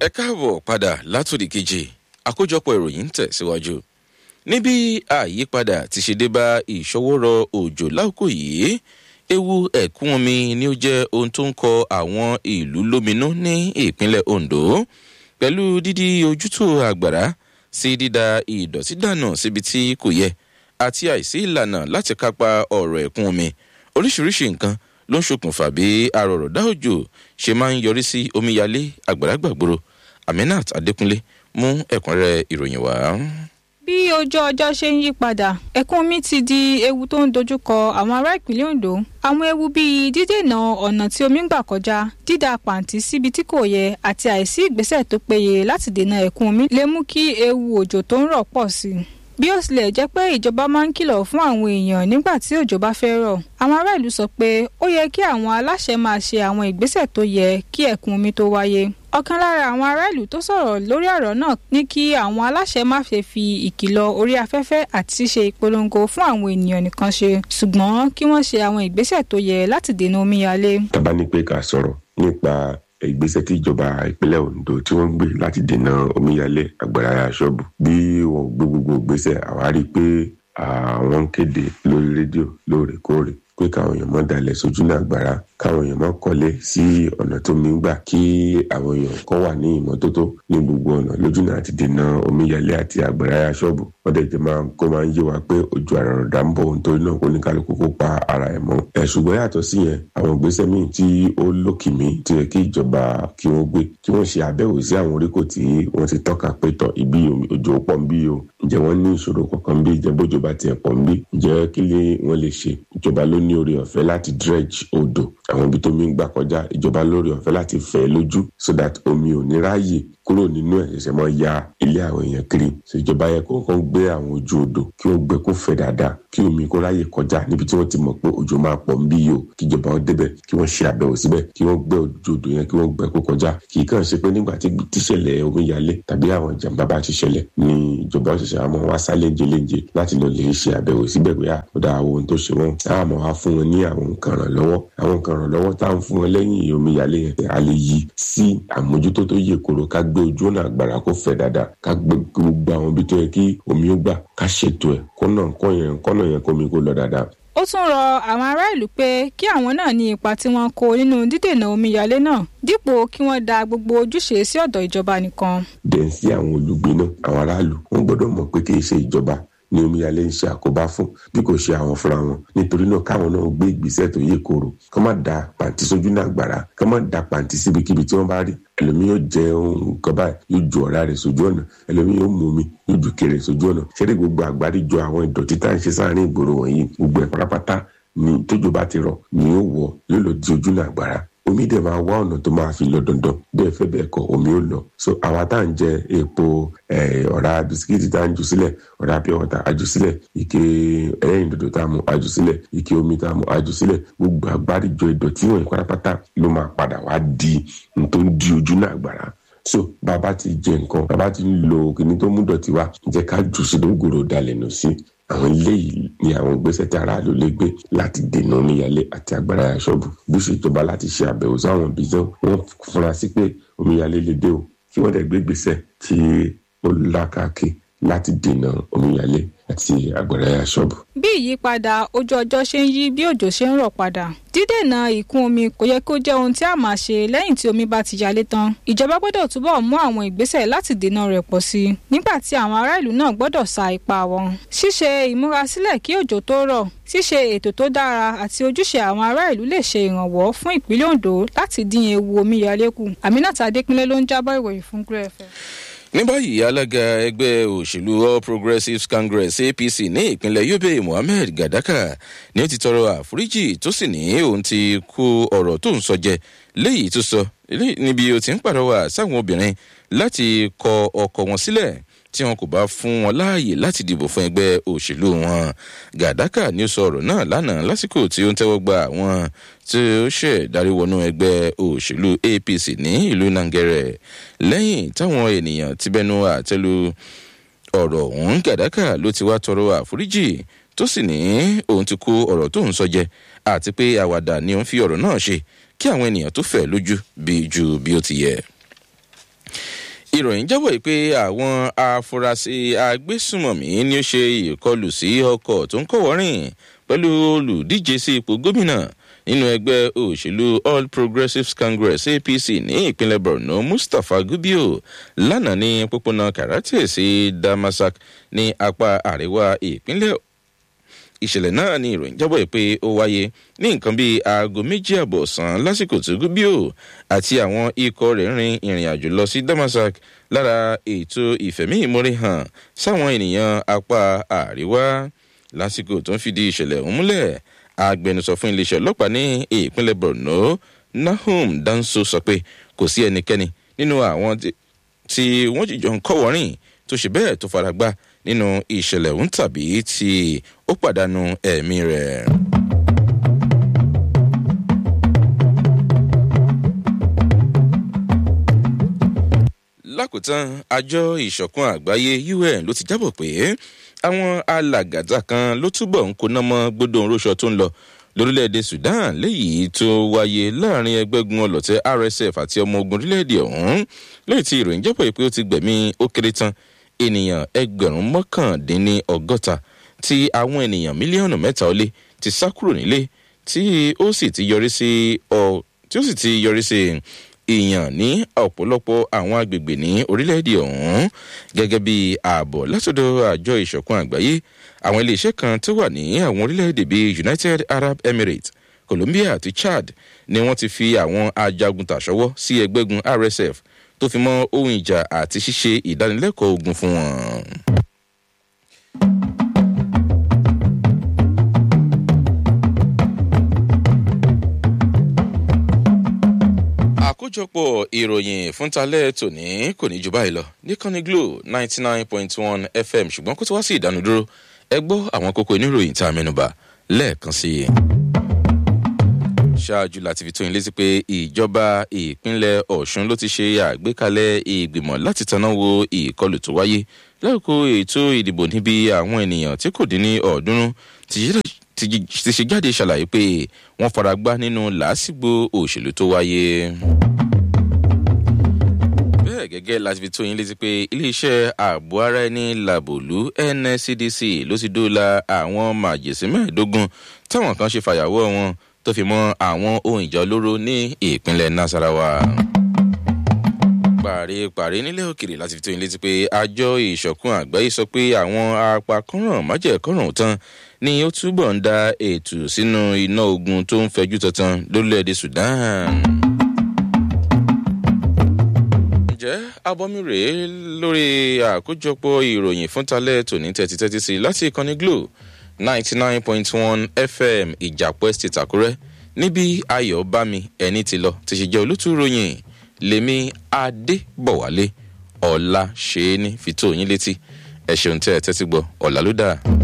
ẹ káàbọ̀ padà látòdì kejì àkójọpọ̀ ìròyìn ń tẹ̀síwájú. níbi àyípadà ti ṣe dé bá ìṣọwọ́rọ̀ òjò láòkó yìí ewu ẹ̀kún omi ni ó jẹ́ ohun tó ń kọ àwọn ìlú lóminú ní ìpínlẹ̀ Ondo pẹ̀lú dídí ojútùú àgbàrá sí dídá ìdọ̀tí dànù síbi tí kò yẹ àti àìsí ìlànà láti kápá ọ̀rọ̀ ẹ̀kún omi. Oríṣiríṣi nǹkan ló ń ṣokùnfà bí arọ̀rọ̀dá òjò ṣe máa ń yọrí sí omíyalé àgbàrá gbàgbóró. Aminat Adékúnlé mú ẹ̀kúnrẹ́rẹ́ ìròyìn wá. Bí ojú ọjọ́ ṣe ń yí padà, ẹ̀kún omi ti di ewu tó ń dojúkọ àwọn ará ìpínlẹ̀ Ondo. Àwọn ewu bíi dídènà ọ̀nà tí omi ń gbà kọjá, dídá pàǹtí síbi tí kò yẹ àti àìsí ìgbésẹ̀ tó péye láti dènà ẹ̀kún omi lè mú kí ewu òjò tó ń rọ̀ pọ̀ sí i. Bí ó tilẹ̀ jẹ́ pé ìjọba máa ń kìlọ̀ fún àwọn èèyàn nígbà tí òjò bá fẹ́ rọ̀, àwọn ará ìlú sọ pé ó yẹ kí àwọn aláṣẹ máa ṣe àwọn ìgbésẹ̀ tó yẹ kí ẹ̀kún omi tó wáyé. Ọ̀kan lára àwọn ará ìlú tó sọ̀rọ̀ lórí ọ̀rọ̀ náà ní kí àwọn aláṣẹ má ṣe fi ìkìlọ̀ orí afẹ́fẹ́ àti ṣíṣe ìpolongo fún àwọn ènìyàn nìkan ṣe, ṣùgbọ́n kí wọ́n ṣe àwọn ìgbésẹ̀ tó yẹ láti dènà omíyalé. Tàbá ní pé ká sọ̀rọ̀ nípa ìgbésẹ̀ tí ìjọba ìpínlẹ̀ Ondo tí wọ́n gbé láti dènà omíyalé àgbàrá ṣọ́ọ̀bù. Bí wọ́n gbé gbogbo ìgbésẹ̀, àwa rí i pé àwọn ń kéde lórí rédíò lóòrèkóòrè pé káwọn èèyàn má dalẹ̀ sójú ní àgbàrá, káwọn èèyàn má kọ́lé sí ọ̀nà tó mi ń gbà, kí àwọn èèyàn kọ́ wà ní ìmọ́tótó ní gbogbo ọ̀nà lójú náà àti dènà omíyalé àti àgbàrá ṣọ́ọ̀bù. Wọ́n dẹ̀ jẹ́ máa ń yé wa pé ojú àrọ̀rọ̀dá ń bọ̀ ohun tó náà kó ní kálukú kó pa ara ẹ̀ mọ́. Ṣùgbọ́n yàtọ̀ sí yẹn, àwọn ìgbésẹ̀ míì tí ó lókìmí tó yẹ kí ìjọba kí wọ́n gbé, kí wọ́n ṣe àbẹ̀wò sí àwọn oríkò tí wọ́n ti tọ́ka pé tọ̀ ibi òjò pọ̀ ń bí o, ǹjẹ́ wọ́n ní ìṣòro kankan bí, ǹjẹ́ bójò bá tiẹ̀ pọ̀ ń bí, ǹjẹ́ kí wọ́n lè ṣe. Ìjọba ló ní oore ọ̀fẹ́ láti dredge odò, àwọn ibi tó mi ń gbà kọjá, ìjọba lóore ọ̀fẹ́ láti fẹ́ lójú so that omi ò ní ráyè kúrò nínú ẹ̀ ṣẹ̀ṣẹ̀ mọ́ ya ilé àwọn èèyàn kiri. So ìjọba yẹ kó kàn gbé àwọn ojú odò kí wọ́n gbẹ kó fẹ́ dáadáa, kí omi kó ráyè kọjá níbi tí wọ́n ti mọ̀ pé òjò máa pọ̀ ń bí yìí o, kí ìjọba wọn débẹ̀, kí wọ́n ṣe àbẹ̀wò síbẹ̀, kí wọ́n gbẹ ojú odò yẹn, kí wọ́n gbẹ kó kọjá. Kì í kàn ṣe pé nígbà tí tíṣẹ̀lẹ̀ omíyalé tàbí àwọn ìjàmbá bá ti ṣẹlẹ̀ ni ìjọba ṣẹ̀ṣẹ̀ àmọ́ wá sáléńjẹ láti lọ lè ṣe àbẹ̀wò síbẹ̀ pé ó dá àwọn ohun tó ṣe wọ́n, àmọ́ wá fún wọn ní àwọn nǹkan ìrànlọ́wọ́ tá à ń fún wọn lẹ́yìn omíyalé yẹn. A lè yí sí àmójútó tó yè koro, ká gbé ojú ọ̀nà àgbàrá kó fẹ̀ dáadáa, ká gbé gbogbo àwọn ibi tó yẹ kí omi ó gbà, ká ṣètò ẹ̀ kọ́nà yẹn kómi kó lọ dáadáa. Ó tún rọ àwọn ará ìlú pé kí àwọn náà ní ipa tí wọ́n kó nínú dídènà omíyalé náà dípò kí wọ́n da gbogbo ojúṣe sí ọ̀dọ̀ ìjọba nìkan. Dẹ̀ sí àwọn olùgbé náà, àwọn aráàlú, wọ́n gbọ́dọ̀ mọ̀ pé kì í ṣe ìjọba ní omíyalé ń ṣe àkóbá fún, bí kò ṣe àwọn fúnra wọn. Nítorí náà káwọn náà gbé ìgbésẹ̀ tó yè koro, kán má da pàǹtí sójú náà àgbàrá, kán má da pàǹtí síbikíbi tí wọ́n bá rí. Ẹlòmíì yóò jẹ ohun kan báyìí, yóò ju ọ̀rá rẹ̀ sójú ọ̀nà, ẹlòmíì yóò mú omi, yóò ju kéré sójú ọ̀nà. Ṣẹ́rí gbogbo àgbáríjọ àwọn ìdọ̀tí tá à ń ṣe sáàárín ìgboro wọ̀nyí, gbogbo ẹ̀ pátápátá ni tójò bá ti rọ̀ ni yóò lọ di ojú náà àgbàrá. Omi dẹ̀ máa wá ọ̀nà tó máa fi lọ dandan, bẹ́ẹ̀ fẹ́ bẹ́ẹ̀ kọ́ omi ó lọ. So àwa tá à ń jẹ epo, ọ̀rá bisikíìtì tá à ń jù sílẹ̀, ọ̀rá pure water a jù sílẹ̀, ike ẹlẹ́rìn dòdò tá a mú a jù sílẹ̀, ike omi tá a mú a jù sílẹ̀, gbogbo àgbáríjọ ìdọ̀tí wọ̀nyí pátápátá ló máa padà wá di tó ń di ojú náà àgbàrá. So bàbá ti jẹ nǹkan, bàbá ti ń lo kìnní tó mú dọ̀tí wá, jẹ́ ká jù sínú gòrò dalẹ̀ nù sí. Àwọn ilé yìí ni àwọn ìgbésẹ̀ tí aráàlú lè gbé láti dènà omíyalé àti àgbàrá ṣọ́ọ̀bù. Bí ìṣèjọba láti ṣe àbẹ̀wò sáwọn ibi tí wọ́n fura sí pé omíyalé lè dé o, kí wọ́n dẹ̀ gbé ìgbésẹ̀ tí ó lákàkì láti dènà omíyalé àti àgbàrá ṣọ́ọ̀bù. Bí ìyípadà ojú ọjọ́ ṣe ń yí bí òjò ṣe ń rọ̀ padà, dídènà ìkún omi kò yẹ kó jẹ́ ohun tí a máa ṣe lẹ́yìn tí omi bá ti yalé tán. Ìjọba gbọ́dọ̀ túbọ̀ mú àwọn ìgbésẹ̀ láti dènà rẹ̀ pọ̀ sí i, nígbà tí àwọn ará ìlú náà gbọ́dọ̀ sa ipá wọn. Ṣíṣe ìmúrasílẹ̀ kí òjò tó rọ̀, ṣíṣe ètò tó dára àti ojúṣe àwọn ará ìlú lè ṣe ìrànwọ́ fún ìpínlẹ̀ Ondo láti dín ewu omíyalé kù. Aminat Adékúnlé ló ń jábọ̀ ìròyìn fún Glo FM. Ní báyìí alága ẹgbẹ́ òṣèlú All Progressives Congress APC ní ìpínlẹ̀ Yobe Mohammed Gadaka ni ó ti tọrọ àforíjì tó sì ní òun ti kó ọ̀rọ̀ tó ń sọ jẹ léyìí tó sọ níbi ó ti ń pàrọwà sáwọn obìnrin láti kọ ọkọ wọn sílẹ̀ tí wọn kò bá fún wọn láàyè láti dìbò fún ẹgbẹ́ òṣèlú wọn. Gadaka ni ó sọ ọ̀rọ̀ náà lánàá lásìkò tí ó ń tẹ́wọ́ gba àwọn tí ó ṣẹ̀ darí wọnú ẹgbẹ́ òṣèlú APC ní ìlú Nangere lẹ́yìn táwọn ènìyàn ti bẹnu àtẹ́lu ọ̀rọ̀ ọ̀hún. Gadaka ló ti wá tọrọ àforíjì tó sì ní òun ti kó ọ̀rọ̀ tó ń sọ jẹ àti pé àwàdà ni òun fi ọ̀rọ̀ náà ṣe kí àwọn ènìyàn tó fẹ́ lójú bí ó ti yẹ. ìròyìn jábọ̀ pé àwọn afurasí agbésùmọ̀mí ni ó ṣe ìkọlù sí ọkọ̀ tó ń kọ́wọ́rìn pẹ̀lú olùdíje sí ipò gómìnà nínú ẹgbẹ́ òṣèlú all progressives congress apc ní ìpínlẹ̀ borno mustapha gubio lánàá ní pópónà karate sí damasak ní apá àríwá ìpínlẹ̀. ìṣẹ̀lẹ̀ náà ní ìròyìn jábọ̀ pé ó wáyé ní nǹkan bíi aago 2:00 ọ̀sán lásìkò tí gubio àti àwọn ikọ̀ rẹ̀ rin ìrìn àjò lọ sí damasak lára ètò ìfẹ̀mí ìmọ̀re hàn sáwọn ènìyàn apá àríwá lásìkò tó ń fìdí ìṣẹ̀lẹ̀ ọ̀hún múlẹ̀. agbẹnusọ fún iléeṣẹ́ ọlọ́pàá ní ìpínlẹ̀ borno nahum danso sọ pé kò sí ẹnikẹ́ni nínú àwọn tí wọ́n jìjọ ń kọ́wọ́rìn tó ṣe bẹ́ẹ̀ tó fara gbá nínú ìṣẹ̀lẹ̀ ọ̀hún tàbí tí ó pàdánù ẹ̀mí rẹ̀. lákòótán àjọ ìṣọ̀kan àgbáyé un ló ti jábọ̀ pé àwọn alàgàtà kan ló túbọ̀ ń koná mọ́ gbódò ńrọ́ṣọ tó ń lọ lórílẹ̀‐èdè sudan léyìí tó wáyé láàrin ẹgbẹ́gun ọlọ́tẹ̀ rsf àti ọmọ ogun orílẹ̀‐èdè ọ̀hún lóyìí tí ìròyìn jábọ̀ pé ó ti gbẹ̀mí ó kéré tán ènìyàn 1,160 tí àwọn ènìyàn 300,000 ti sá kúrò nílé tí ó sì ti yọrí sí ìyàn ní ọ̀pọ̀lọpọ̀ àwọn agbègbè ní orílẹ̀-èdè ọ̀hún gẹ́gẹ́ bí ààbọ̀ látọ̀dọ̀ àjọ ìṣọ̀kan àgbáyé. àwọn iléeṣẹ́ kan tó wà ní àwọn orílẹ̀-èdè bíi united arab emirates colombia àti chad ni wọ́n ti fi àwọn ajagunta ṣọwọ́ sí ẹgbẹ́gun rsf tó fi mọ́ ohun ìjà àti ṣíṣe ìdánilẹ́kọ̀ọ́ ogun fún wọn. àkójọpọ̀ ìròyìn fúntalẹ́ tòní kò ní jù báyìí lọ níkànnì glo 99.1 fm ṣùgbọ́n kó tó wá sí ìdánudúró ẹ gbọ́ àwọn kókó oníròyìn tá a mẹ́nuba lẹ́ẹ̀kan sí i. ṣáájú láti fi tó yín létí pé ìjọba ìpínlẹ̀ ọ̀ṣun ló ti ṣe àgbékalẹ̀ ìgbìmọ̀ láti tanná wo ìkọlù tó wáyé lẹ́ẹ̀kọ́ ètò ìdìbò níbi àwọn ènìyàn tí kò dín ní 300 ti ṣe jáde ṣàlàyé pé wọ́n fara gbá nínú làásìgbò òṣèlú tó wáyé. bẹ́ẹ̀ gẹ́gẹ́ láti fi tó yín létí pé iléeṣẹ́ ààbò ara ẹni làbòlú nscdc ló ti dóòlà àwọn màjèsí 15 táwọn kan ṣe fàyàwọ́ wọn tó fi mọ́ àwọn ohun ìjà olóró ní ìpínlẹ̀ nasarawa. parí nílẹ̀ òkèrè láti fi tó yín létí pé àjọ ìṣọ̀kan àgbáyé sọ pé àwọn apakọ́ràn májẹ̀kọ́ràn tán ni ó túbọ̀ ń da ètò sínú iná ogun tó ń fẹjú tantan lórílẹ̀‐èdè sudan. ǹjẹ́ abọ́mi rèé lórí àkójọpọ̀ ìròyìn fúntalẹ́ tòní tẹ́tí sí láti ìkànnì glo 99.1 fm ìjàpọ̀ estate àkúrẹ́ níbi ayọ̀ bámi ẹni ti lọ ti ṣe jẹ́ olótú ròyìn lèmi adébọ̀wálé ọ̀la ṣe é ní fi tó yín létí ẹ ṣeun tẹ́ ẹ tẹ́tí gbọ́ ọ̀la ló dáa.